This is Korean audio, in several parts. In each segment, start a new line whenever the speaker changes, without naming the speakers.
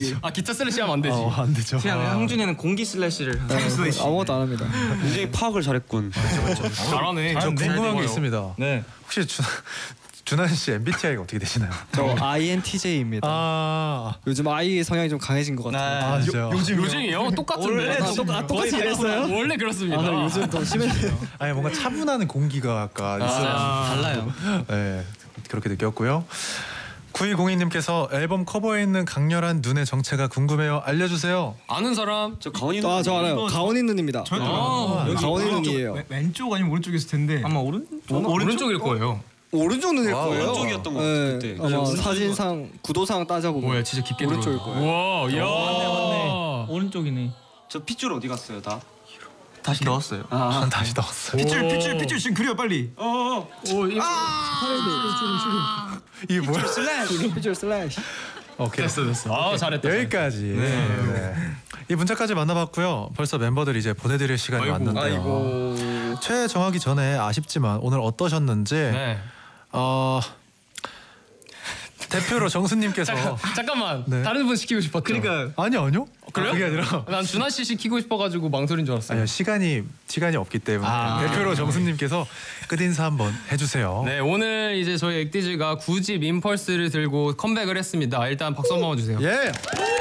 아 기타 슬래시 하면 안 되지.
안 되죠.
그냥 형준이는 공기 슬래시를
아무것도 안 합니다.
굉장히 파악을 잘했군.
잘하네.
저 궁금한 게 있습니다.
네.
혹시 준환 씨 MBTI가 어떻게 되시나요?
저 INTJ입니다.
아,
요즘 I 성향이 좀 강해진 것 같아요.
진짜요?
요즘이요? 똑같은데.
똑같이 그랬어요?
원래 그렇습니다.
아, 요즘 더 심했네요.
아니 뭔가 차분한 공기가 약간 있어요.
달라요.
네, 그렇게 느꼈고요. 9202님께서 앨범 커버에 있는 강렬한 눈의 정체가 궁금해요. 알려주세요.
아는 사람?
저 가온이
저 알아요. 가온이 눈입니다. 가온이 눈이에요.
왼쪽 아니면 오른쪽 있을 텐데.
아마
오른쪽일 거예요.
오른쪽 눈일 거예요.
오른쪽이었던 것 같아요, 그때.
아마 사진상 구도상 따져보면
뭐야 진짜 깊게
오른쪽일
들어.
거예요.
와, 야.
맞네. 오른쪽이네.
저 핏줄 어디 갔어요 다?
다시 넣었어요.
전 다시 넣었어요.
pit줄 지금 그려 빨리.
이게 뭐야?
피처 슬래시.
오케이.
됐어. 아 잘했다.
여기까지. 네. 이 문자까지 만나봤고요. 벌써 멤버들 이제 보내드릴 시간이 왔는데요. 최애 정하기 전에 아쉽지만 오늘 어떠셨는지
네.
대표로 정수님께서
잠깐만.
네.
다른 분 시키고 싶었죠.
그러니까
아니요.
그래요?
그게 아니라
난 준하 씨 시키고 싶어가지고 망설인 줄 알았어요.
아니요 시간이 없기 때문에
아.
대표로 정수님께서 끝 인사 한번 해주세요.
네, 오늘 이제 저희 엑디즈가 9집 임펄스를 들고 컴백을 했습니다. 일단 박수 한번 주세요.
예.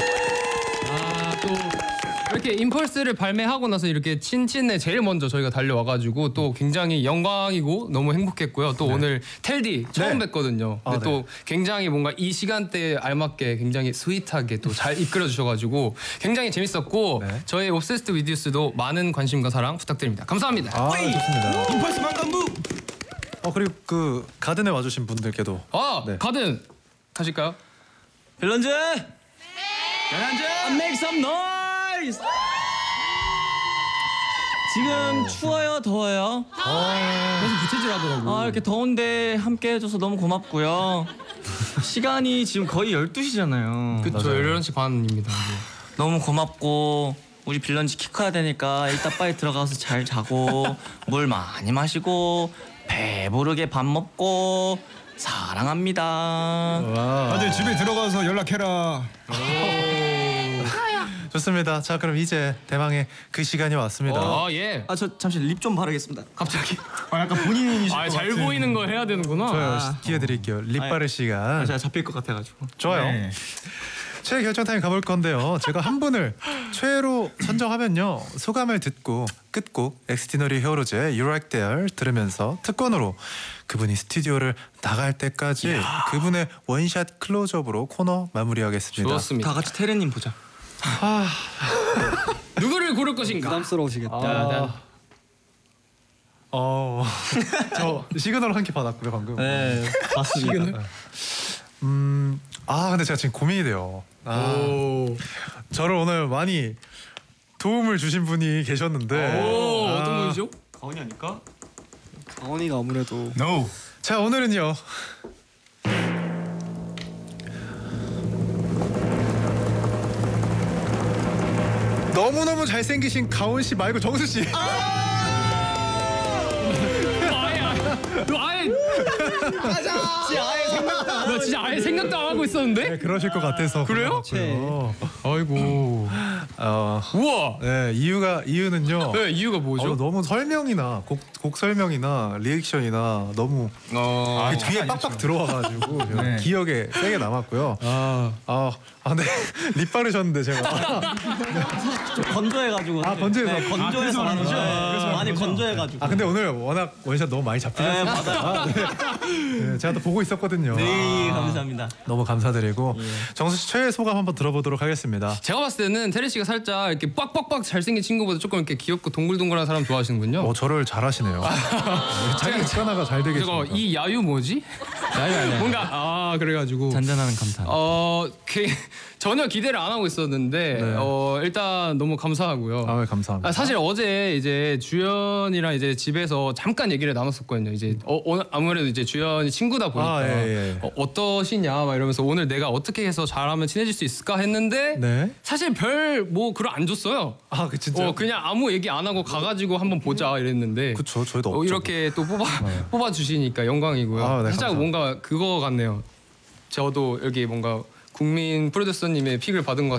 또 이렇게 임펄스를 발매하고 나서 이렇게 친친에 제일 먼저 저희가 달려와가지고 또 굉장히 영광이고 너무 행복했고요. 또 오늘 텔디 처음 뵀거든요. 근데 또 굉장히 뭔가 이 시간대에 알맞게 굉장히 스윗하게 또 잘 이끌어 주셔가지고 굉장히 재밌었고 저희 옵세스트 위디우스도 많은 관심과 사랑 부탁드립니다. 감사합니다.
좋습니다.
임펄스 만감부.
그리고 그 가든에 와주신 분들께도 네.
가든 가실까요?
밸런즈.
make some noise.
지금 추워요, 더워요?
계속 부채질하더라고.
이렇게 더운데 함께 해줘서 너무 고맙고요. 시간이 지금 거의 12시잖아요.
그쵸, 11시 반입니다.
너무 고맙고 우리 빌런지 키 커야 되니까 일단 빨리 들어가서 잘 자고 물 많이 마시고 배부르게 밥 먹고 사랑합니다.
다들 집에 들어가서 연락해라.
좋습니다. 자 그럼 이제 대망의 그 시간이 왔습니다.
예.
저 잠시 립 좀 바르겠습니다.
갑자기.
약간 본인이실 것
잘
같은.
보이는 거 해야 되는구나.
저요 기회 드릴게요. 립 바를 시간.
제가 잡힐 것 같아가지고.
좋아요.
네.
최애 결정 타임 가볼 건데요. 제가 한 분을 최애로 선정하면요. 소감을 듣고 끝곡 엑스티너리 히어로즈의 You Like There 들으면서 특권으로 그분이 스튜디오를 나갈 때까지 그분의 원샷 클로즈업으로 코너 마무리하겠습니다.
좋습니다.
다 같이 테레님 보자.
누구를 고를 것인가?
부담스러우시겠다.
저 시그널 한 개 받았고요 방금.
네, 맞습니다.
근데 제가 지금 고민이 돼요. 저를 오늘 많이 도움을 주신 분이 계셨는데.
어떤 분이죠?
가온이 아닐까?
가온이가 아무래도
No.
자 오늘은요. 너무너무 잘생기신 가온 씨 말고 정수 씨.
너 진짜 아예 생각도 안 하고 있었는데?
네, 그러실 것 같아서.
그래요? 아이고. 우와.
네, 이유는요.
네, 이유가 뭐죠?
너무 설명이나 곡 설명이나 리액션이나 너무 뒤에 빡빡 들어와가지고 제가 기억에 세게 남았고요. 근데 립 바르셨는데 제가
좀 건조해가지고.
건조해서.
네, 건조해서 하는 거죠. 많이 건조해가지고.
근데 오늘 워낙 원샷 너무 많이 잡히셨어요.
맞아요.
네, 제가 또 보고 있었거든요.
네, 감사합니다.
너무 감사드리고 정수 씨 최애 소감 한번 들어보도록 하겠습니다.
제가 봤을 때는 테리 씨가 살짝 이렇게 빡빡빡 잘생긴 친구보다 조금 이렇게 귀엽고 동글동글한 사람 좋아하시는군요.
저를 잘하시네요. 자기 습관화가 잘 되겠습니다.
제가 이 야유 뭐지?
야유 아니야.
뭔가 그래가지고
잔잔하는 감탄.
전혀 기대를 안 하고 있었는데 일단 너무 감사하고요.
감사합니다.
사실 어제 이제 주연이랑 이제 집에서 잠깐 얘기를 나눴었거든요. 이제 아무래도 이제 주연이 친구다 보니까 어떠시냐 막 이러면서 오늘 내가 어떻게 해서 잘하면 친해질 수 있을까 했는데 사실 별 뭐 그걸 안 줬어요.
그 진짜.
그냥 아무 얘기 안 하고 가가지고 한번 보자 이랬는데.
그쵸, 저희도 없죠.
이렇게 또 뽑아 주시니까 영광이고요.
네,
살짝
감사합니다.
뭔가 그거 같네요. 저도 여기 뭔가 국민 프로듀서님의 픽을 받은 것